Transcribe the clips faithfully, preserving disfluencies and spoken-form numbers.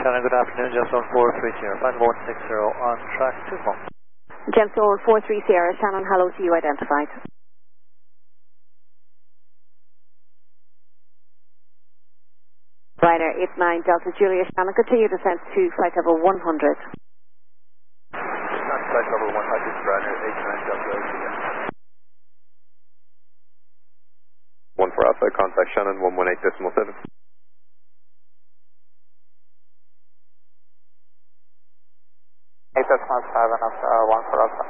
Shannon, good afternoon, Gemstone four three zero, five one six zero on track two four. Gemstone four three zero, Shannon, hello to you identified. Ryanair eight nine Delta Julia, Shannon, continue descent to flight level one hundred. Flight level one hundred, Ryanair eight nine Delta Julia. one for Alpha, contact Shannon one one eight decimal seven. eight decimal seven of uh, one for Alpha.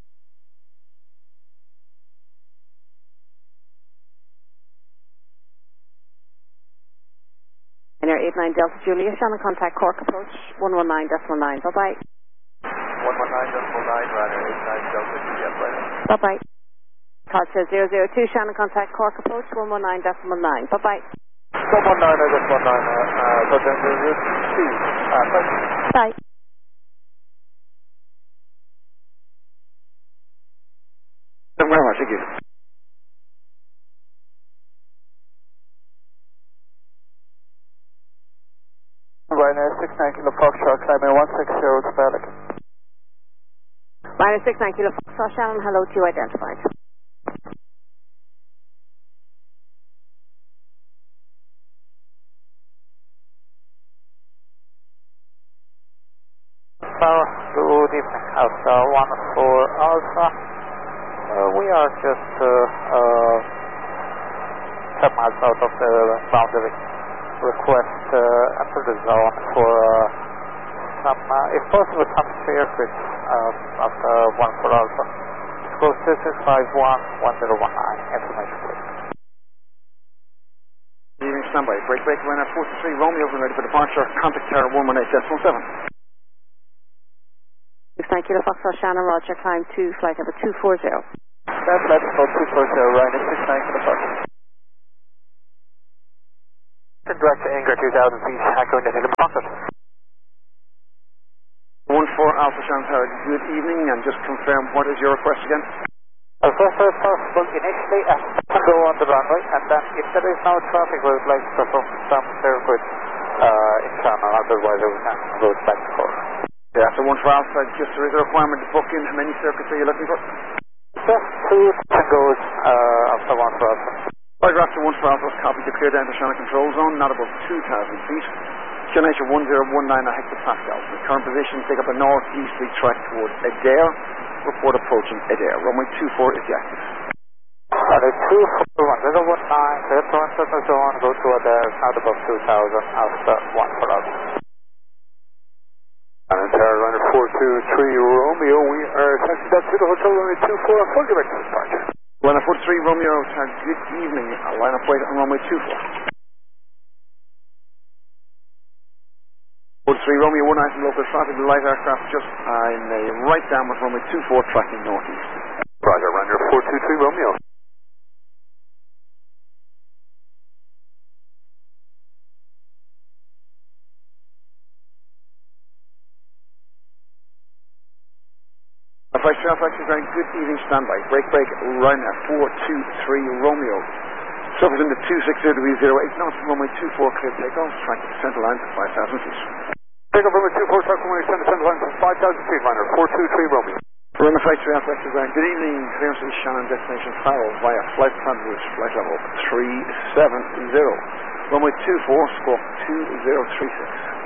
Ryanair eight nine Delta Julia, Shannon, contact Cork approach one one nine decimal nine. Bye bye. one one nine decimal nine, Ryanair eight nine Delta Julia, right? Bye bye. Culture zero zero two, Shannon, contact Cork approach one one nine decimal nine. Bye bye. one one nine decimal nine, uh, Delta Julia two, uh, bye. Bye. Very much, thank you. Ryanair six nine Kilo Foxtrot, climbing one six zero to Berwick. Ryanair six nine Kilo Foxtrot, Shannon, hello to you identified. Good evening, Alpha one for Alpha. Uh, we are just uh, uh, ten miles out of the boundary. Request uh, enter the zone for uh, some, uh, if possible, some circuits uh, of uh, one for Alpha. Score two six five one one zero one nine. Information, please. Good evening, standby. Break, break, Ryanair four three Romeo, we're ready for departure. Contact Tower one one eight decimal seven. six nine Kilo Foxtrot, Shannon, Roger, climb to flight level two four zero. That's flight level two four zero, Ryanair six nine Kilo Foxtrot. Direct to Ingra two thousand feet, echoing into the Foxtrot. one four Alpha Shannon Tower, good evening, and just confirm what is your request again? As fast as possible, initially a second go on the runway, and then if there is no traffic, we would like to perform some circuits uh, in channel, otherwise we can go back to Cork. Yeah, so one for Alpha, just there is a requirement to book in. How many circuits are you looking for? Just two tangos uh, after one for Alpha. Paragraph to one for Alpha, copy to clear down to Shannon control zone, not above two thousand feet. Generation one zero one nine hectopascals. The current position, take up a northeasterly track towards Adair. Report approaching Adair. Runway two four is the active. Runway two four one zero one nine, clear to enter the zone, go to Adair, not above two thousand, after one for Alpha. And Tower Runner four two three Romeo, we are taxi back to the hotel runway two four, full direct to departure. Runner four three Romeo, good evening. I'll line up wait on runway two four. four three Romeo, one nine local traffic, the light aircraft just uh, in the right downward runway two four, tracking northeast. Roger, Runner four two three Romeo. Flight Traffic, very good evening, standby. Break, break, Ryanair four two three Romeo. Surface into two six zero degrees zero eight knots, runway two four, clear takeoff, track to the central line for five thousand feet. Take off runway two four, track runway center, central line for five thousand feet, Ryanair four two three Romeo. Ryanair Flight Traffic, very good evening, clearance to Shannon, destination Farrell via flight plan route, flight level three seven zero. Runway two four, squawk two zero three six.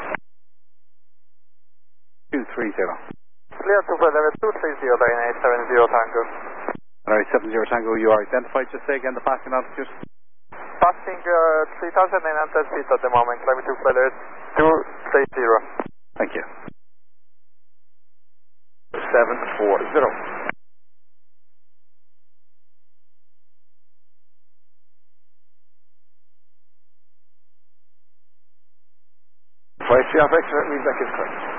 two three zero. Clear to level two three zero, Ryanair eight seven zero Tango. Alright, seven zero Tango, you are identified. Just say again the passing altitude. Passing uh, three thousand nine hundred feet at the moment, climbing to level two three zero. Thank you. seven four zero. Flight Traffic, read back is correct.